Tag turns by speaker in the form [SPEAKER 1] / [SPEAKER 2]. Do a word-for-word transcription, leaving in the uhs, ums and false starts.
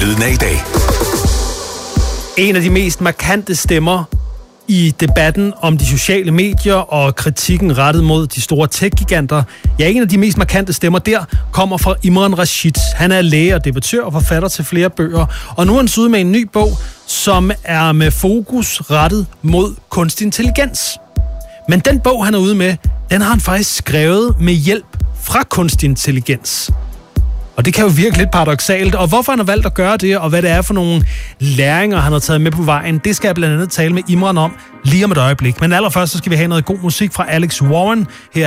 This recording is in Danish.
[SPEAKER 1] Lyden af i dag.
[SPEAKER 2] En af de mest markante stemmer i debatten om de sociale medier og kritikken rettet mod de store tech-giganter. Ja, en af de mest markante stemmer der kommer fra Imran Rashid. Han er læge og debattør og forfatter til flere bøger. Og nu er han ude med en ny bog, som er med fokus rettet mod kunstig intelligens. Men den bog, han er ude med, den har han faktisk skrevet med hjælp fra kunstig intelligens. Og det kan jo virke lidt paradoksalt. Og hvorfor han har valgt at gøre det, og hvad det er for nogle læringer, han har taget med på vejen, det skal jeg blandt andet tale med Imran om lige om et øjeblik. Men allerførst så skal vi have noget god musik fra Alex Warren her.